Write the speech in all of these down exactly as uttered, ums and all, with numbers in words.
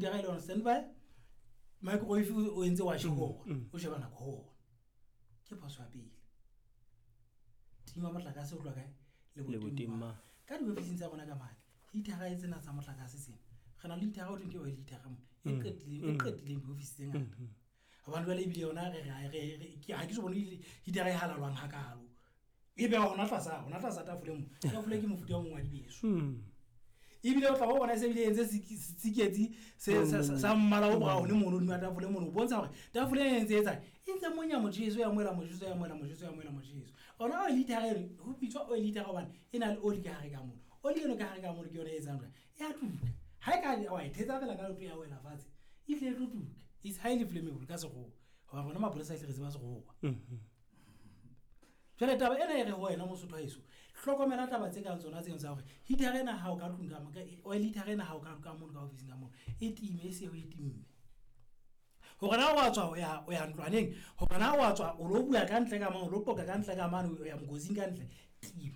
computer ga ile on standby microwave o entse wa shego o sheba na go ke phoso ya pele tima motlakase o tloa kae le botima ka di office tsa gona ka mane heater ga e tsena tsa motlakase tsena gana le heater ga o teng ke oil heater ga mo e qetile e qetile di office tse ngata abantu ba le bile yona re re ke ha ke se bone heater e halalwang ha kalo e be ona tlasa ona tlasa tafole mo tafole ke mofuta o mongwe wa dibeso ibile o tla go bona se bile entse tsiketsi se sa mmala o bra o ne mono di tafole mono bontsha gore tafole e entse etsa intse monya mojeso ya moela mojeso ya moela mojeso ya moela mojeso ona o liter re ho pitwa o liter ga bana ena le oli ka gare ka mono oli eno ka gare ka mono ke yona e tsanga ya tuka ha ka wa ithetsa fela ka lotho ya wela fatse ile le tuka is highly flammable ka se go ga bona mapolisa ile re se ba se go jale taba ena e re ho ena mosotho haeso hlokomela taba tse ka tsona tse tsa gore heater ena ha o ka tlunga ka oil heater ena ha o ka ka mono ka office ka mono e time se o e timme ho gona wa tswa o ya o ya ntlwaneng ho gona wa tswa o lo bua ka ntle ka mano lo toka ka ntle ka mano o ya mogozing ka ntle tima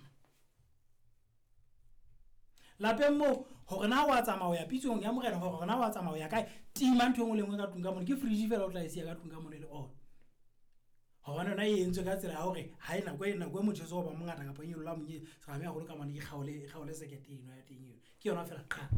la pemmo ho gona wa tsamao ya pitsong ya mogena ho gona wa tsamao ya kae tima ntho engwe le engwe ka tlunga mono ke fridge fela o tla e sia ka tlunga mono le on ho bona na e ntse ka tsela ya hore ha ina go ina go motho so ba mongata ka ponyolo la monye sa me ya go ka mane ke kgaole kgaole sekete eno ya teng eno ke yona fela qa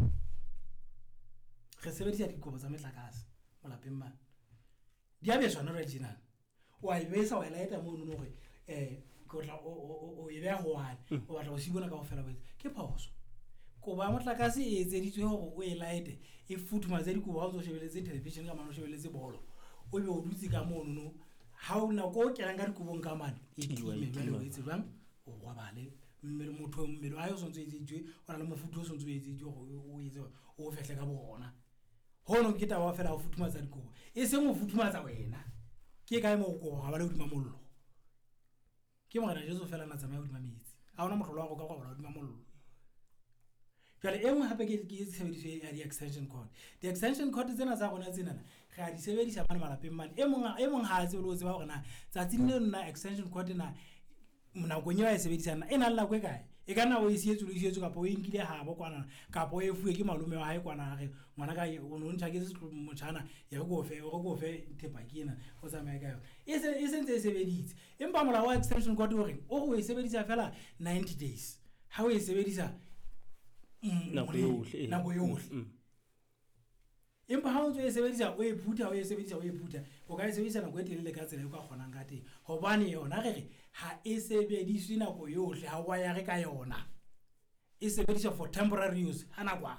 re sebedisa dikobo tsa metlakase molapeng man di abeswa no original wa ibesa wa laeta mo no gore eh go tla o o ebe ho wana o batla go sibona ka go fela botse ke phoso ko ba motlakase e etseditswe gore o e laete e futhuma tse dikobo ga o shebeletse television ka mano shebeletse bolo o be o dutse ka mo no ha una go ke ranga dikobong ka mane e time bele o itse bang o gwa bale mmele motho mmele a yo sontse etsitswe ona le mofuto o sontse etsitswe o itse o fehle ka bona hono ke taba fela o futhuma tsa dikobo e se mo futhuma tsa wena ke kae mo go ga bale o dima mollo ke mo gana Jesu fela na tsamaya o dima metsi a ona motlolo wa go ka go bala o dima mollo jale engwe hape ke ke sebediswe ya di extension cord di extension cord tsena tsa gona tsena ga di sebedisa bana malapeng mane e mong e mong ha se lo tseba gona tsa tsinne nna extension cord na mona go nyewa e sebedisana e na la kwe kae e kana o isietso lo isietso ka po e nkile ha bo kwana ka po e fuwe ke malume wa hae kwana ge ngwana ka o no ntha ke se motshana ya go fe go go fe tepa kena o tsamaya ka yo e se e sentse e sebeditse empa mola wa extension cord o reng o go e sebedisa fela ninety days ha o e sebedisa na go yohle na go yohle empa ha o e sebedisa o e phuta o e sebedisa o e phuta o ka e sebedisa na go etelele ka tsela e ka kgonang ka teng hobane yona re ha e sebediswe na go yohle ha wa ya re ka yona e sebediswa for temporary use hana kwa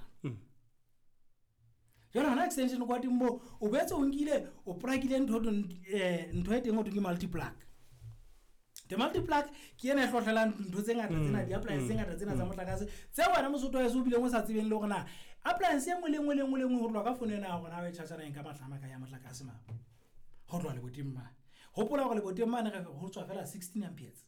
jona na extension kwa timbo o betse o nkile o plugile ntho ntho e teng o teng multiplug the multiplug ke ena e hlohlelang ntho tse ngata tsena di appliance tse ngata tsena tsa motlakase tse wena mosotho ya se bile mo sa tsebeng le gona appliance engwe le engwe le engwe le engwe go tloa ka phone ena gona we charger eng ka matlama ka ya motlakase ma go tloa le botimma hopola go le botimma ne go tswa fela sixteen amperes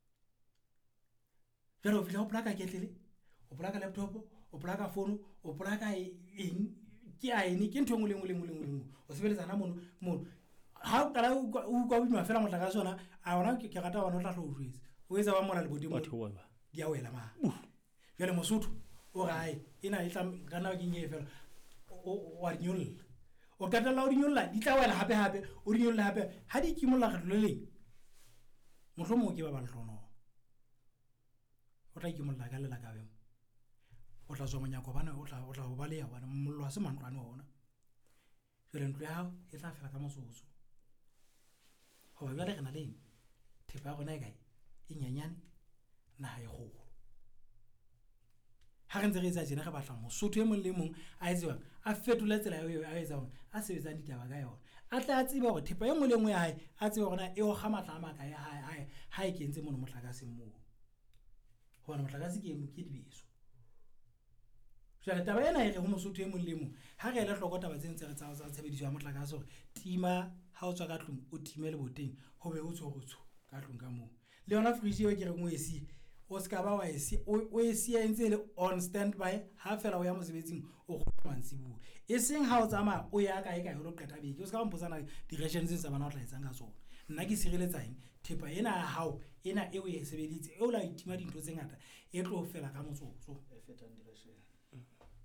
jalo fela o plaka ketlele o plaka laptop o plaka phone o plaka eng ke a ene ke ntho engwe le engwe le engwe le engwe o sebeletsa na mono mono ha ka o go bima fela motlaka sona a ona ke rata bona o tla tlhotlwetse o etsa ba mola le bodimo di a wela ma jale mosotho o gae ina e tla kana ke nye fela o wa dinyolla o ka tla o dinyolla di tla wela hape hape o dinyolla hape ha di kimolla ga tloleleng mohlomo ke ba ba tlhono o tla kimolla ka lela ka beng o tla zo monyako bana o tla o tla ba le ya bana mollo wa se mantlwane ona jale ntlo ya hao e tla fela ka mosotso ho ba le gena le thepa gona e kae e nyanyane na e go ha re ntse re etsa jena ga batla mosotho e mong le mong a etswa a fetola tsela yo a etsa bona a sebetsa ditaba ka yona a tla tseba gore thepa e mong le mong ya hae a tseba gona e o ga matlama ka ya hae ha e kentse mono motlakase mo ho bona motlakase ke mo ke dibeso jale taba ena e re ho mosotho e mong le mong ha re le hloko taba tse ntse re tsa tsa tshebediso ya motlakase gore tima ha o tswa ka tlung o time le boteng ho be o tsho go tsho ka tlung ka mo le yona fridge e ke re mo esi o ska ba wa esi o esi e ntse le on standby ha fela o ya mosebetsing o go mantsibu e seng ha o tsama o ya kae kae o lo qeta beke o ska ba mpotsana directions tsa bana o tla etsang ka tsona nna ke sireletsa eng thepa ena ya hao ena e o e sebeditse e o la itima dintho tse ngata e tlo fela ka motsotso e fetang direction